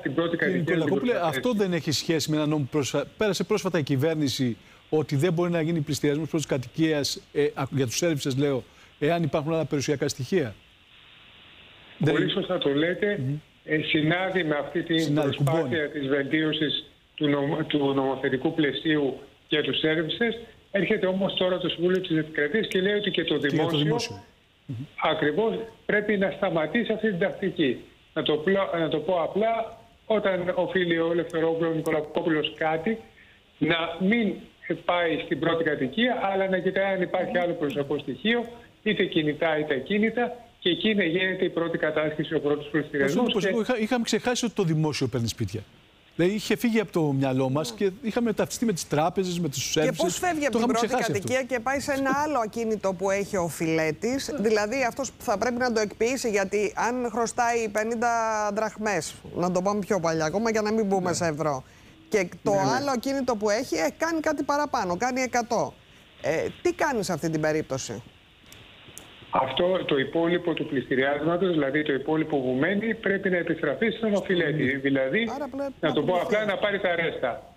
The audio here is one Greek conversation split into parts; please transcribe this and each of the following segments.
στην πρώτη κατοικία. Αυτό δεν έχει σχέση με ένα νόμο που πέρασε πρόσφατα η κυβέρνηση, ότι δεν μπορεί να γίνει πληστηριασμός πρώτης κατοικίας για τους services, λέω, εάν υπάρχουν άλλα περιουσιακά στοιχεία. Πολύ σωστά το λέτε. Συνάδει με αυτή την προσπάθεια της βελτίωσης του νομοθετικού πλαισίου για τους services. Έρχεται όμως τώρα το Συμβούλιο της Επικρατείας και λέει ότι και το δημόσιο ακριβώς πρέπει να σταματήσει αυτή την τακτική. Να το πω απλά, όταν οφείλει ο Ελευθερόπουλος, ο Νικολακόπουλος κάτι, να μην πάει στην πρώτη κατοικία, αλλά να κοιτάει αν υπάρχει άλλο προσωπικό στοιχείο, είτε κινητά είτε ακίνητα, και εκεί να γίνεται η πρώτη κατάσχεση, ο πρώτος πληστηριασμός. Είχαμε ξεχάσει ότι το δημόσιο παίρνει σπίτια. Δηλαδή είχε φύγει από το μυαλό μας και είχαμε ταυτιστεί με τις τράπεζες, με τους services. Και πώς φεύγει από την πρώτη κατοικία και πάει σε ένα άλλο ακίνητο που έχει ο φιλέτης. Δηλαδή αυτός που θα πρέπει να το εκποιήσει, γιατί αν χρωστάει 50 δραχμές, να το πάμε πιο παλιά, ακόμα για να μην μπούμε σε ευρώ, και το άλλο ακίνητο που έχει κάνει κάτι παραπάνω, κάνει 100. Τι κάνει σε αυτή την περίπτωση? Αυτό το υπόλοιπο του πληστηριάσματος, δηλαδή το υπόλοιπο που μένει, πρέπει να επιστραφεί στον οφειλέτη. Δηλαδή, να το πω απλά, να πάρει τα ρέστα.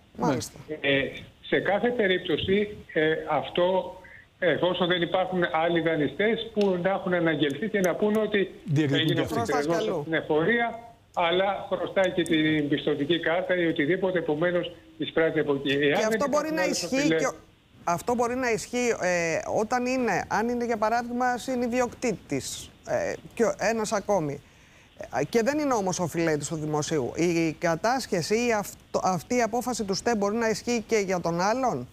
Σε κάθε περίπτωση, αυτό, εφόσον δεν υπάρχουν άλλοι δανειστές που να έχουν αναγγελθεί και να πούνε ότι έγινε ο πληστηριασμός στην εφορία, αλλά χρωστάει και την πιστωτική κάρτα ή οτιδήποτε, επομένως εισπράττει από εκεί. Και αυτό μπορεί να ισχύει αυτό μπορεί να ισχύει όταν αν είναι για παράδειγμα συνιδιοκτήτης και ένας ακόμη και δεν είναι όμως ο φιλέτης του δημοσίου. Η κατάσχεση ή αυτή η απόφαση του ΣΤΕ μπορεί να ισχύει και για τον άλλον?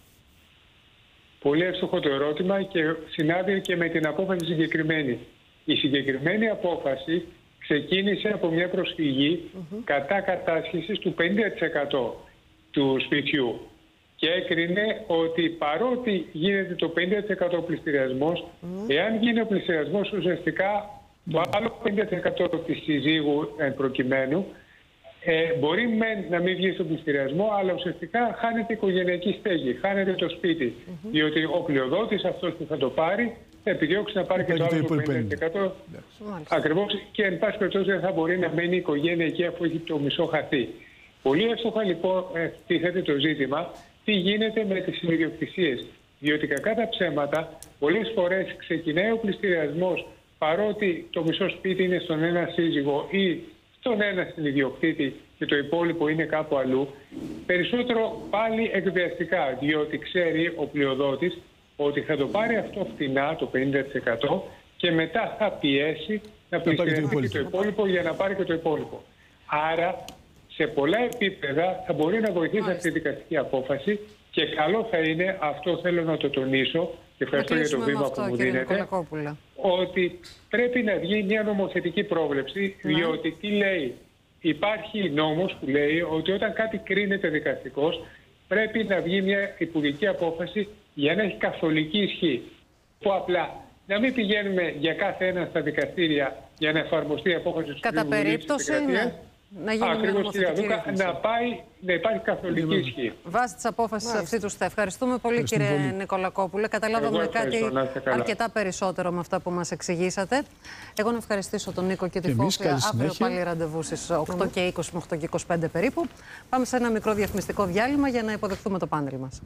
Πολύ εύστοχο το ερώτημα και συνάδει και με την απόφαση συγκεκριμένη. Η συγκεκριμένη απόφαση ξεκίνησε από μια προσφυγή κατά κατάσχεσης του 50% του σπιτιού. Και έκρινε ότι παρότι γίνεται το 50% πληστηριασμός, εάν γίνει ο πληστηριασμός ουσιαστικά το άλλο 50% της συζύγου προκειμένου, μπορεί να μην βγει στον πληστηριασμό, αλλά ουσιαστικά χάνεται η οικογενειακή στέγη, χάνεται το σπίτι. Διότι ο πλειοδότης, αυτός που θα το πάρει, θα επιδιώξει να πάρει και το άλλο 50%. Ακριβώς, και εν πάση περιπτώσει δεν θα μπορεί να μένει η οικογένεια εκεί αφού έχει το μισό χαθεί. Πολύ εύστοχα λοιπόν τίθεται το ζήτημα. Τι γίνεται με τις συνειδιοκτησίες. Διότι κακά τα ψέματα, πολλές φορές ξεκινάει ο πληστηριασμός παρότι το μισό σπίτι είναι στον ένα σύζυγο ή στον ένα συνειδιοκτήτη και το υπόλοιπο είναι κάπου αλλού. Περισσότερο πάλι εκβιαστικά, διότι ξέρει ο πλειοδότης ότι θα το πάρει αυτό φτηνά, το 50%, και μετά θα πιέσει να πληστηριάσει και το υπόλοιπο για να πάρει και το υπόλοιπο. Άρα, σε πολλά επίπεδα θα μπορεί να βοηθήσει αυτή η δικαστική απόφαση και καλό θα είναι, αυτό θέλω να το τονίσω και ευχαριστώ για το βήμα που μου δίνετε, ότι πρέπει να βγει μια νομοθετική πρόβλεψη, διότι τι λέει? Υπάρχει νόμος που λέει ότι όταν κάτι κρίνεται δικαστικός πρέπει να βγει μια υπουργική απόφαση για να έχει καθολική ισχύ. Που απλά να μην πηγαίνουμε για κάθε ένα στα δικαστήρια για να εφαρμοστεί η απόφαση του Συμβουλίου της Επικρατείας. Να γίνει ακριβώς, κυρία Δούκα, να υπάρχει καθολική ισχύ. Βάσει της απόφασης αυτή του ΣΤΕ. Ευχαριστούμε πολύ, κύριε Νικολακόπουλε. Καταλάβαμε κάτι αρκετά περισσότερο με αυτά που μας εξηγήσατε. Εγώ να ευχαριστήσω τον Νίκο και τη Φώφια. Αύριο πάλι ραντεβού στις 8 και 20 με 8 και 25 περίπου. Πάμε σε ένα μικρό διαφημιστικό διάλειμμα για να υποδεχθούμε το πάνελ μας.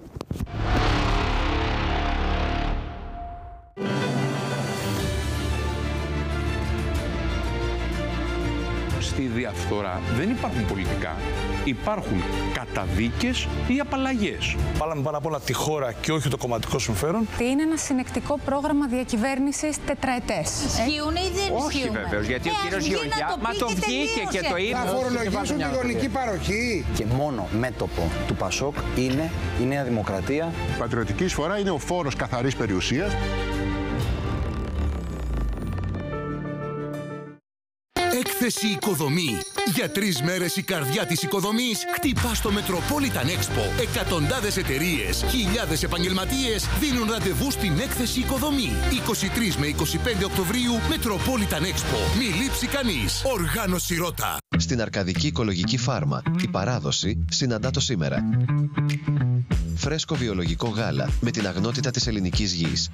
Στη διαφθορά δεν υπάρχουν πολιτικά, υπάρχουν καταδίκες ή απαλλαγές. Βάλαμε πάνω απ' όλα τη χώρα και όχι το κομματικό συμφέρον. Είναι ένα συνεκτικό πρόγραμμα διακυβέρνησης τετραετές. Ισχύουν ή δεν ισχύουν? Όχι βεβαίως, γιατί ο κύριος Γεωργιά μα το βγήκε και το είπε. Θα φορολογήσουν τη γονική παροχή. Και μόνο μέτωπο του ΠΑΣΟΚ είναι η Νέα Δημοκρατία. Η πατριωτική εισφορά είναι ο φόρος καθαρής περιουσίας. Έκθεση Οικοδομή. Για 3 μέρες η καρδιά της οικοδομής χτυπά στο Metropolitan Expo. Εκατοντάδες εταιρείες, χιλιάδες επαγγελματίες δίνουν ραντεβού στην Έκθεση Οικοδομή. 23 με 25 Οκτωβρίου Metropolitan Expo. Μη λείψει κανείς. Οργάνωση Ρώτα. Στην Αρκαδική Οικολογική Φάρμα, η παράδοση συναντά το σήμερα. Φρέσκο βιολογικό γάλα με την αγνότητα της ελληνικής γης.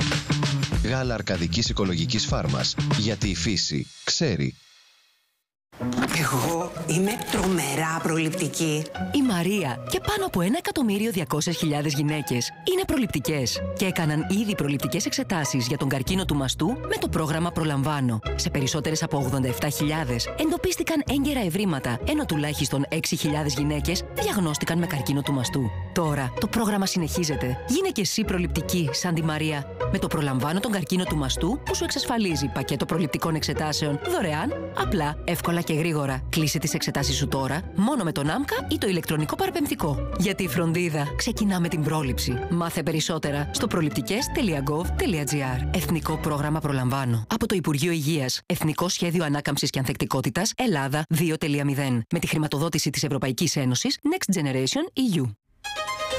Γάλα Αρκαδικής Οικολογικής Φάρμας, γιατί η φύση ξέρει. Εγώ είμαι τρομερά προληπτική. Η Μαρία και πάνω από 1.200.000 γυναίκες είναι προληπτικές και έκαναν ήδη προληπτικές εξετάσεις για τον καρκίνο του μαστού με το πρόγραμμα Προλαμβάνω. Σε περισσότερες από 87.000 εντοπίστηκαν έγκαιρα ευρήματα, ενώ τουλάχιστον 6.000 γυναίκες διαγνώστηκαν με καρκίνο του μαστού. Τώρα το πρόγραμμα συνεχίζεται. Γίνε και εσύ προληπτική σαν τη Μαρία. Με το Προλαμβάνω τον καρκίνο του μαστού που σου εξασφαλίζει πακέτο προληπτικών εξετάσεων δωρεάν, απλά, εύκολα και γρήγορα. Κλείσε τις εξετάσεις σου τώρα, μόνο με τον ΆΜΚΑ ή το ηλεκτρονικό παραπεμφτικό. Γιατί η φροντίδα ξεκινά με την πρόληψη. Μάθε περισσότερα στο προληπτικές.gov.gr. Εθνικό πρόγραμμα Προλαμβάνω. Από το Υπουργείο Υγείας. Εθνικό Σχέδιο Ανάκαμψης και Ανθεκτικότητας Ελλάδα 2.0. Με τη χρηματοδότηση της Ευρωπαϊκής Ένωσης Next Generation EU.